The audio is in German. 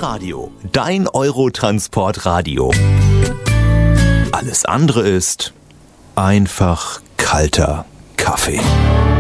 D-Radio, dein Eurotransport-Radio. Alles andere ist einfach kalter Kaffee.